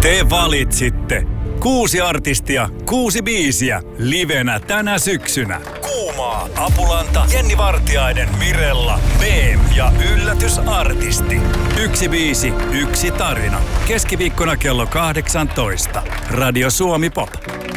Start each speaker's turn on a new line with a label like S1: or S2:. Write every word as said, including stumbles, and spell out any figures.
S1: Te valitsitte. Kuusi artistia, kuusi biisiä, livenä tänä syksynä. Kuumaa, Apulanta, Jenni Vartiainen, Mirella, Beem ja yllätysartisti. Yksi biisi, yksi tarina. Keskiviikkona kello kahdeksantoista. Radio Suomi Pop.